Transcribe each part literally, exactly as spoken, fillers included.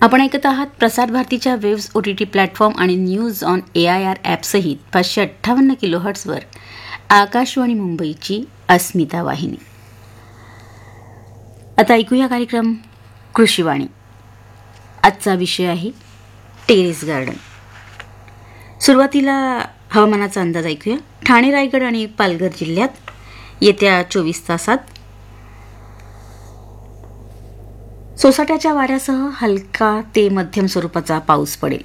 आपण ऐकत आहात प्रसार भारतीच्या waves O T T platform आणि news on A I R ॲपसहित पाचशे अठ्ठावन्न किलो हर्ट्सवर आकाशवाणी मुंबईची अस्मिता वाहिनी. आता ऐकूया कार्यक्रम कृषीवाणी. आजचा विषय आहे टेरेस गार्डन. सुरुवातीला हवामानाचा अंदाज ऐकूया. ठाणे, रायगड आणि पालघर जिल्ह्यात येत्या चोवीस तासात सोसाट्याच्या वाऱ्यासह हलका ते मध्यम स्वरूपाचा पाऊस पडेल.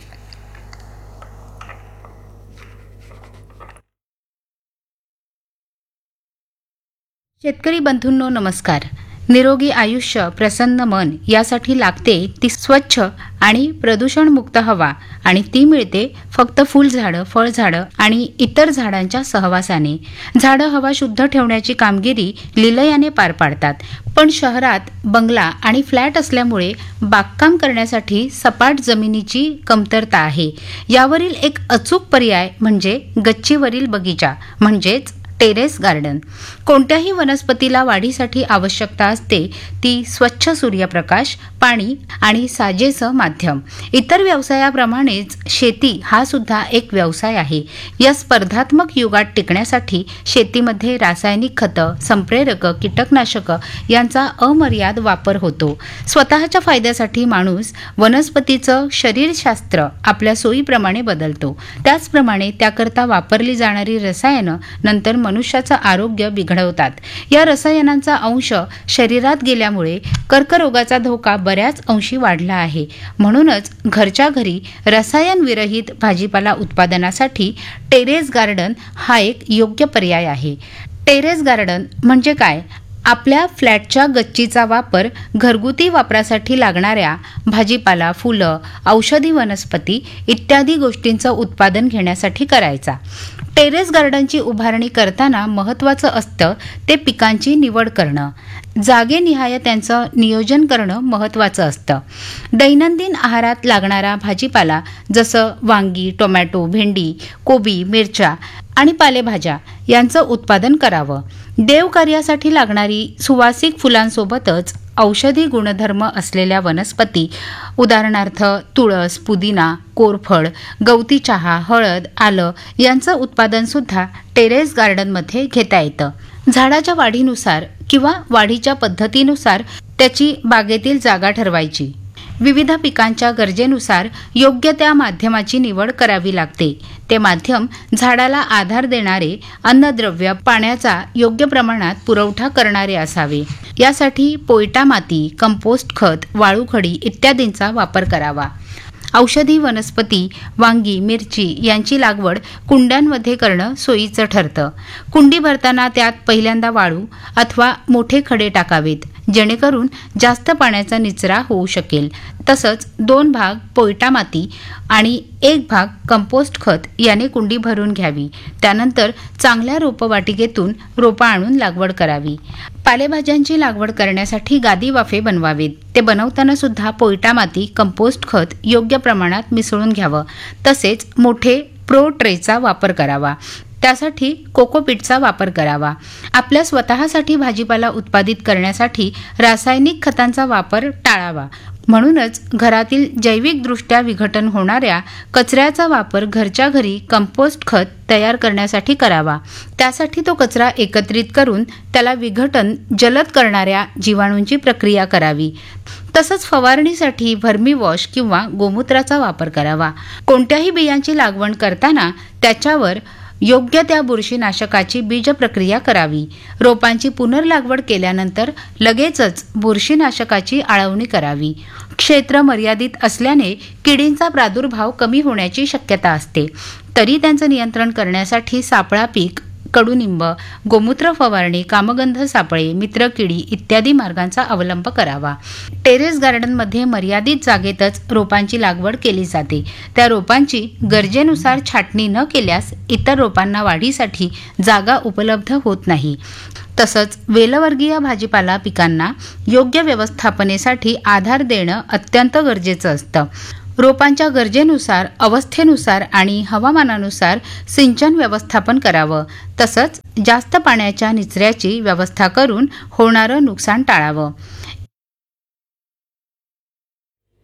शेतकरी बंधूंनो नमस्कार. निरोगी आयुष्य, प्रसन्न मन यासाठी लागते ती स्वच्छ आणि प्रदूषणमुक्त हवा, आणि ती मिळते फक्त फुलझाडं, फळझाडं आणि इतर झाडांच्या सहवासाने. झाडं हवा शुद्ध ठेवण्याची कामगिरी लिलयाने पार पाडतात, पण शहरात बंगला आणि फ्लॅट असल्यामुळे बागकाम करण्यासाठी सपाट जमिनीची कमतरता आहे. यावरील एक अचूक पर्याय म्हणजे गच्चीवरील बगीचा, म्हणजेच टेरेस गार्डन. कोणत्याही वनस्पतीला वाढीसाठी आवश्यकता असते ती स्वच्छ सूर्यप्रकाश, पाणी आणि साजेसं माध्यम. इतर व्यवसायाप्रमाणेच शेती हा सुद्धा एक व्यवसाय आहे. या स्पर्धात्मक युगात टिकण्यासाठी शेतीमध्ये रासायनिक खतं, संप्रेरकं, कीटकनाशकं यांचा अमर्याद वापर होतो. स्वतःच्या फायद्यासाठी माणूस वनस्पतीचं शरीरशास्त्र आपल्या सोयीप्रमाणे बदलतो. त्याचप्रमाणे त्याकरता वापरली जाणारी रसायनं नंतर मनुष्याचं आरोग्य बिघडवतात. या रसायनांचा अंश शरीरात गेल्यामुळे कर्करोगाचा धोका बऱ्याच अंशी वाढला आहे. म्हणूनच घरच्या घरी रसायनविरहित भाजीपाला उत्पादनासाठी टेरेस गार्डन हा एक योग्य पर्याय आहे. टेरेस गार्डन म्हणजे काय? आपल्या फ्लॅटच्या गच्चीचा वापर घरगुती वापरासाठी लागणाऱ्या भाजीपाला, फुलं, औषधी वनस्पती इत्यादी गोष्टींचं उत्पादन घेण्यासाठी करायचा. टेरेस गार्डनची उभारणी करताना महत्त्वाचं असतं ते पिकांची निवड करणं. जागेनिहाय त्यांचं नियोजन करणं महत्त्वाचं असतं. दैनंदिन आहारात लागणारा भाजीपाला जसं वांगी, टोमॅटो, भेंडी, कोबी, मिरच्या आणि पालेभाज्या यांचं उत्पादन करावं. देवकार्यासाठी लागणारी सुवासिक फुलांसोबतच औषधी गुणधर्म असलेल्या वनस्पती, उदाहरणार्थ तुळस, पुदिना, कोरफड, गवती चहा, हळद, आलं यांचं उत्पादन सुद्धा टेरेस गार्डनमध्ये घेता येतं. झाडाच्या वाढीनुसार किंवा वाढीच्या पद्धतीनुसार त्याची बागेतील जागा ठरवायची. विविध पिकांच्या गरजेनुसार योग्य त्या माध्यमाची निवड करावी लागते. ते माध्यम झाडाला आधार देणारे, अन्नद्रव्य, पाण्याचा योग्य प्रमाणात पुरवठा करणारे असावे. यासाठी पोयटा माती, कंपोस्ट खत, वाळूखडी इत्यादींचा वापर करावा. औषधी वनस्पती, वांगी, मिरची यांची लागवड कुंड्यांमध्ये करणं सोयीचं ठरतं. कुंडी भरताना त्यात पहिल्यांदा वाळू अथवा मोठे खडे टाकावेत, जेणेकरून जास्त पाण्याचा निचरा होऊ शकेल. तसंच दोन भाग पोयटा माती आणि एक भाग कंपोस्ट खत याने कुंडी भरून घ्यावी. त्यानंतर चांगल्या रोपवाटिकेतून रोपं आणून लागवड करावी. पालेभाज्यांची लागवड करण्यासाठी गादी वाफे बनवावेत. ते बनवताना सुद्धा पोयटा माती, कंपोस्ट खत योग्य प्रमाणात मिसळून घ्यावं. तसेच मोठे प्रो ट्रेचा वापर करावा. त्यासाठी कोकोपीटचा वापर करावा. आपल्या स्वतःसाठी भाजीपाला उत्पादित करण्यासाठी रासायनिक खतांचा वापर टाळावा. म्हणूनच घरातील जैविकदृष्ट्या विघटन होणाऱ्या कचऱ्याचा वापर घरच्या घरी कंपोस्ट खत तयार करण्यासाठी करावा. त्यासाठी तो कचरा एकत्रित करून त्याला विघटन जलद करणाऱ्या जीवाणूंची प्रक्रिया करावी. तसंच फवारणीसाठी व्हर्मी वॉश किंवा गोमूत्राचा वापर करावा. कोणत्याही बियांची लागवड करताना त्याच्यावर योग्य त्या बुरशीनाशकाची बीज प्रक्रिया करावी. रोपांची पुनर्लागवड केल्यानंतर लगेचच बुरशीनाशकाची आळवणी करावी. क्षेत्र मर्यादित असल्याने किडींचा प्रादुर्भाव कमी होण्याची शक्यता असते. तरी त्यांचं नियंत्रण करण्यासाठी सापळा पीक, कडुनिंब, गोमूत्र फवारणी, कामगंध सापळे, मित्रकिडी इत्यादी मार्गांचा अवलंब करावा. टेरेस गार्डनमध्ये मर्यादित जागेतच रोपांची लागवड केली जाते. त्या रोपांची गरजेनुसार छाटणी न केल्यास इतर रोपांना वाढीसाठी जागा उपलब्ध होत नाही. तसंच वेलवर्गीय भाजीपाला पिकांना योग्य व्यवस्थापनेसाठी आधार देणं अत्यंत गरजेचं असतं. रोपांच्या गरजेनुसार, अवस्थेनुसार आणि हवामानानुसार सिंचन व्यवस्थापन करावं. तसंच जास्त पाण्याच्या निचऱ्याची व्यवस्था करून होणारं नुकसान टाळावं.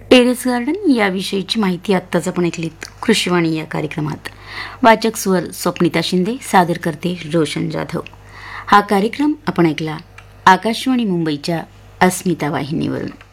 टेरेस गार्डन याविषयीची माहिती आत्ताच आपण ऐकलीत कृषीवाणी या कार्यक्रमात. वाचक स्वर स्वप्निता शिंदे, सादर करते रोशन जाधव. हा कार्यक्रम आपण ऐकला आकाशवाणी मुंबईच्या अस्मिता वाहिनीवरून.